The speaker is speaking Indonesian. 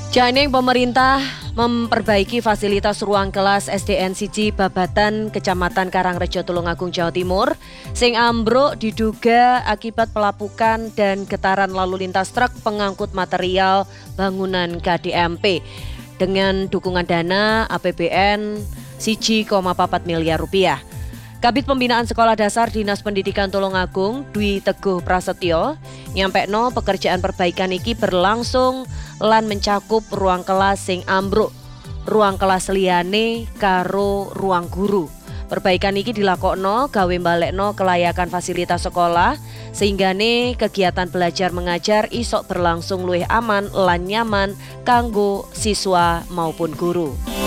Janing pemerintah memperbaiki fasilitas ruang kelas SDN siji Babatan Kecamatan Karangrejo Tulungagung Jawa Timur sing ambruk diduga akibat pelapukan dan getaran lalu lintas truk pengangkut material bangunan KDMP dengan dukungan dana APBN 1,4 miliar rupiah. Kabid Pembinaan Sekolah Dasar Dinas Pendidikan Tulungagung Dwi Teguh Prasetyo nyampekno pekerjaan perbaikan iki berlangsung lan mencakup ruang kelas sing ambruk, ruang kelas liyane karo ruang guru. Perbaikan iki dilakokno gawe balekno kelayakan fasilitas sekolah sehinggane kegiatan belajar mengajar isok berlangsung luwih aman lan nyaman kanggo siswa maupun guru.